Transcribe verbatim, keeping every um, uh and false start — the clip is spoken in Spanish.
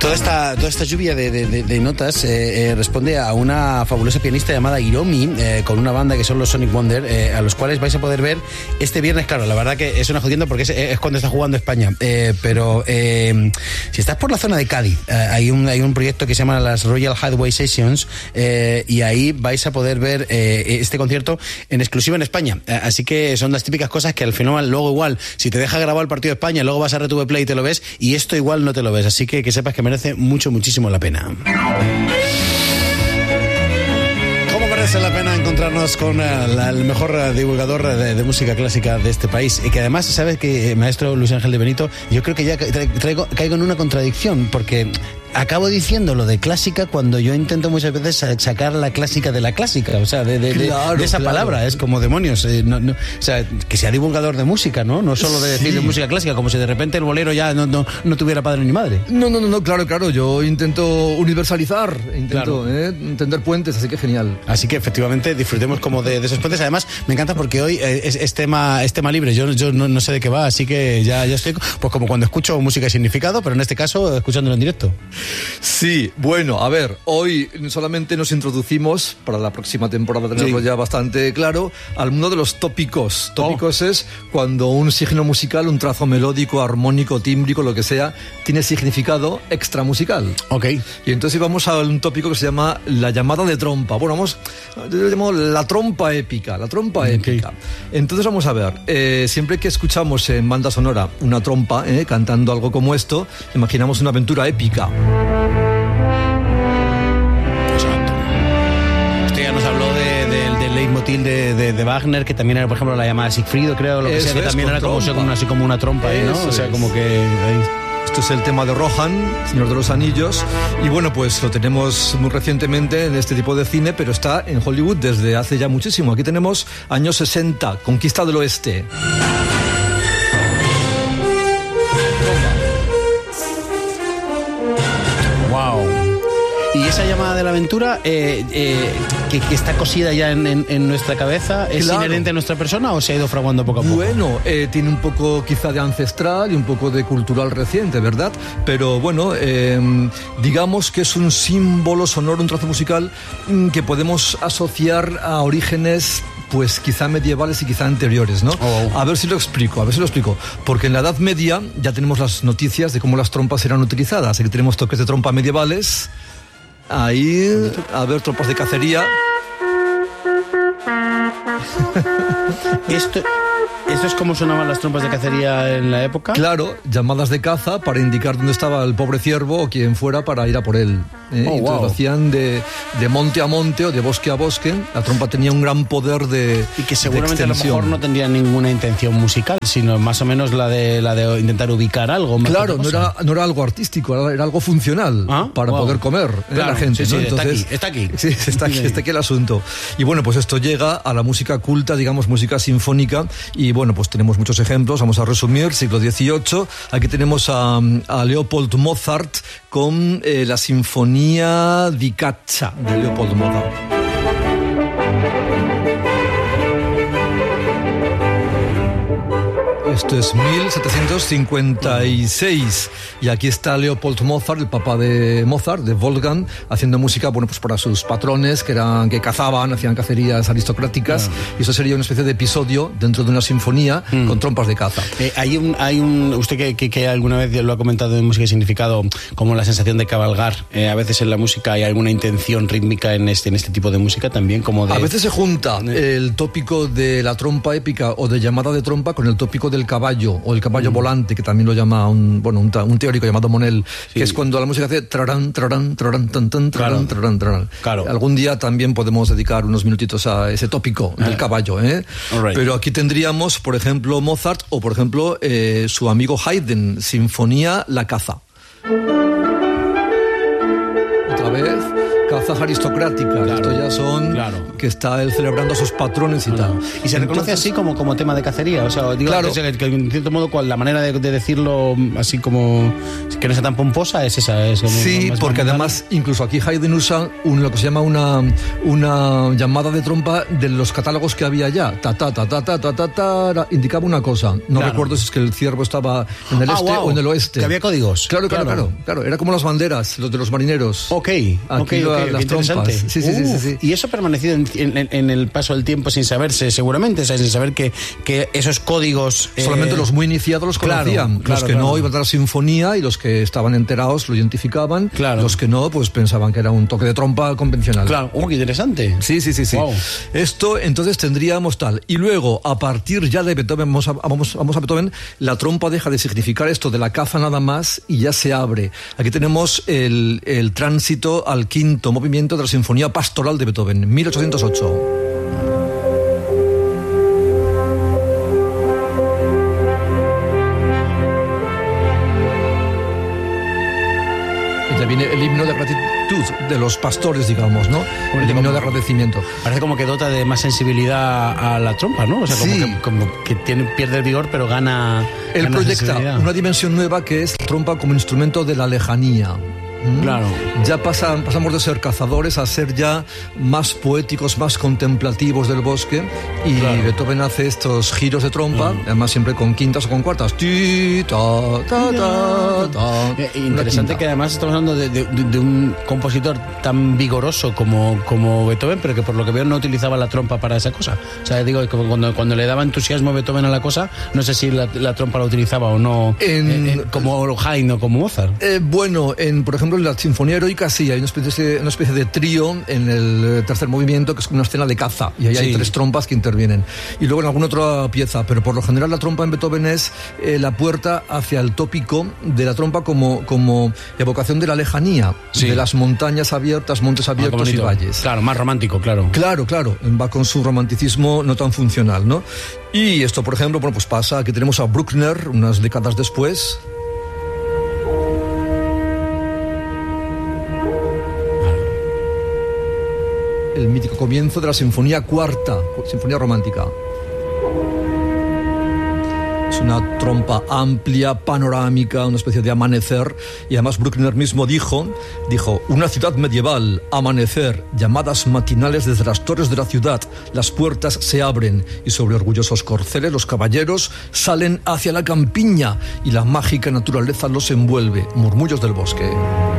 Toda esta, toda esta lluvia de, de, de notas eh, eh, responde a una fabulosa pianista llamada Hiromi, eh, con una banda que son los Sonic Wonder, eh, a los cuales vais a poder ver este viernes. Claro, la verdad que es una jodienda porque es, es cuando está jugando España, eh, pero eh, si estás por la zona de Cádiz, eh, hay, un, hay un proyecto que se llama las Royal Highway Sessions, eh, y ahí vais a poder ver eh, este concierto en exclusiva en España. Eh, así que son las típicas cosas que al final luego igual, si te deja grabar el partido de España, luego vas a R T V Play y te lo ves, y esto igual no te lo ves. Así que que sepas que merece mucho, muchísimo la pena. ¿Cómo merece la pena encontrarnos con uh, la, el mejor uh, divulgador de, de música clásica de este país? Y que además, sabes que, eh, maestro Luis Ángel de Benito, yo creo que ya traigo, caigo en una contradicción, porque acabo diciendo lo de clásica cuando yo intento muchas veces sacar la clásica de la clásica, o sea, de, de, claro, de, de esa claro. palabra, es como demonios, eh, no, no, o sea, que sea divulgador de música, ¿no? No solo de sí. decir de música clásica, como si de repente el bolero ya no, no, no tuviera padre ni madre. No, no, no, no, claro, claro, yo intento universalizar, intento claro. eh, entender puentes, así que genial. Así que efectivamente disfrutemos como de, de esos puentes. Además, me encanta porque hoy eh, es, es, tema, es tema libre, yo, yo no, no sé de qué va, así que ya, ya estoy, pues como cuando escucho música y significado, pero en este caso escuchándolo en directo. Sí, bueno, a ver, hoy solamente nos introducimos, para la próxima temporada tenerlo sí. ya bastante claro, al mundo de los tópicos. Tópicos oh. es cuando un signo musical, un trazo melódico, armónico, tímbrico, lo que sea, tiene significado extramusical. Ok. Y entonces vamos a un tópico que se llama la llamada de trompa. Bueno, vamos, yo lo llamo la trompa épica, la trompa okay. épica. Entonces vamos a ver, eh, siempre que escuchamos en banda sonora una trompa eh, cantando algo como esto, imaginamos una aventura épica. Leitmotiv de, de, de Wagner, que también era, por ejemplo, la llamada Siegfried, creo, lo que Eso sea, que es, también era como, como, así como una trompa ahí, ¿no? Eso o sea, es. como que ahí. Esto es el tema de Rohan, Señor de los Anillos, y bueno, pues lo tenemos muy recientemente en este tipo de cine, pero está en Hollywood desde hace ya muchísimo. Aquí tenemos años sesenta, Conquista del Oeste. Y esa llamada de la aventura, eh, eh, que, que está cosida ya en, en, en nuestra cabeza, ¿es claro. inherente a nuestra persona o se ha ido fraguando poco a poco? Bueno, eh, tiene un poco quizá de ancestral y un poco de cultural reciente, ¿verdad? Pero bueno, eh, digamos que es un símbolo sonoro, un trazo musical que podemos asociar a orígenes pues quizá medievales y quizá anteriores, ¿no? Oh. A ver si lo explico, a ver si lo explico. Porque en la Edad Media ya tenemos las noticias de cómo las trompas eran utilizadas. Aquí tenemos toques de trompa medievales. Ahí, a ver, trompas de cacería. Esto, ¿Esto es como sonaban las trompas de cacería en la época? Claro, llamadas de caza para indicar dónde estaba el pobre ciervo o quien fuera para ir a por él. ¿eh? Oh, Entonces wow. lo hacían de, de monte a monte o de bosque a bosque. La trompa tenía un gran poder de Y que seguramente a lo mejor no tendría ninguna intención musical, sino más o menos la de la de intentar ubicar algo. Más claro, no era, no era algo artístico, era, era algo funcional ¿Ah? para wow. poder comer ¿eh? claro, la gente. Sí, sí, ¿no? Entonces, está aquí, está aquí. Sí, está aquí, está aquí el asunto. Y bueno, pues esto llega a la música culta, digamos, música sinfónica, y bueno, pues tenemos muchos ejemplos. Vamos a resumir, siglo dieciocho. Aquí tenemos a, a Leopold Mozart con eh, la Sinfonía di Caccia de Leopold Mozart. Esto es mil setecientos cincuenta y seis y aquí está Leopold Mozart, el papá de Mozart, de Wolfgang, haciendo música, bueno, pues para sus patrones que eran que cazaban, hacían cacerías aristocráticas, ah. y eso sería una especie de episodio dentro de una sinfonía mm. con trompas de caza. Eh, hay un, hay un, usted que, que, que alguna vez lo ha comentado en música y significado, como la sensación de cabalgar. Eh, a veces en la música hay alguna intención rítmica en este, en este tipo de música también, como de. A veces se junta el tópico de la trompa épica o de llamada de trompa con el tópico del caballo o el caballo mm. volante, que también lo llama un, bueno, un, un teórico llamado Monel, sí. que es cuando la música hace trarán, trarán, trarán, tan, tan, trarán, trarán, trarán. Claro. Algún día también podemos dedicar unos minutitos a ese tópico del caballo, ¿eh? Right. Pero aquí tendríamos, por ejemplo, Mozart o, por ejemplo, eh, su amigo Haydn, Sinfonía La Caza. Otra vez, caza. mazaja aristocrática. Claro, Esto ya son claro. que está él celebrando a sus patrones y tal. Y se reconoce así como, como tema de cacería. O sea, digo Claro. que, que en cierto modo la manera de, de decirlo así como que no sea tan pomposa es esa. Es como Sí, más porque mundana. además incluso aquí Haydn usa un, lo que se llama una, una llamada de trompa de los catálogos que había ya. Ta ta ta ta ta ta ta, ta indicaba una cosa. No Claro. recuerdo si es que el ciervo estaba en el Ah, este wow. o en el oeste. Que había códigos. Claro, claro, claro, claro, claro. Era como las banderas, los de los marineros. Ok, Aquí ok, la- ok, las qué trompas. interesante. Sí, sí, sí, sí, sí. Y eso ha permanecido en, en- en el paso del tiempo sin saberse, seguramente, o sea, sin saber que, que esos códigos... eh, Solamente los muy iniciados los claro, conocían. claro, los que claro. no iban a la sinfonía y los que estaban enterados lo identificaban. Claro. Los que no, pues pensaban que era un toque de trompa convencional. Claro, oh, qué interesante. Sí, sí, sí, sí. Wow. Esto entonces tendríamos tal. Y luego, a partir ya de Beethoven, vamos a, vamos, vamos a Beethoven, la trompa deja de significar esto de la caza nada más y ya se abre. Aquí tenemos el, el tránsito al quinto movimiento de la Sinfonía Pastoral de Beethoven, mil ochocientos ocho. Ya viene el himno de gratitud de los pastores, digamos, ¿no? El himno de agradecimiento. Parece como que dota de más sensibilidad a la trompa, ¿no? O sea, como, Sí. que, como que tiene, pierde el vigor, pero gana. Él gana proyecta sensibilidad. una dimensión nueva que es la trompa como instrumento de la lejanía. ¿Mm? Claro. Ya pasan, pasamos de ser cazadores a ser ya más poéticos, más contemplativos del bosque. Y Claro. Beethoven hace estos giros de trompa, Mm. además siempre con quintas o con cuartas. Ti, ta, ta, ta, ta. Eh, Una interesante quinta. que además estamos hablando de, de- de un compositor tan vigoroso como, como Beethoven, pero que por lo que veo no utilizaba la trompa para esa cosa. O sea, digo, como cuando, cuando le daba entusiasmo Beethoven a la cosa, no sé si la, la trompa la utilizaba o no, En- eh, eh, como Haydn o como Mozart. Eh, bueno, en, por ejemplo, en la Sinfonía Heroica sí, hay una especie, una especie de trío en el tercer movimiento que es una escena de caza y ahí hay Sí. tres trompas que intervienen. Y luego en alguna otra pieza, pero por lo general la trompa en Beethoven es eh, la puerta hacia el tópico de la trompa como, como evocación de la lejanía, Sí. de las montañas abiertas, montes Ah, qué abiertos y bonito. valles. Claro, más romántico, claro. Claro, claro, va con su romanticismo no tan funcional, ¿no? Y esto, por ejemplo, bueno, pues pasa que tenemos a Bruckner unas décadas después. El mítico comienzo de la Sinfonía Cuarta, Sinfonía Romántica. Es una trompa amplia, panorámica, una especie de amanecer. Y además Bruckner mismo dijo, dijo, una ciudad medieval, amanecer, llamadas matinales desde las torres de la ciudad, las puertas se abren y sobre orgullosos corceles los caballeros salen hacia la campiña y la mágica naturaleza los envuelve, murmullos del bosque.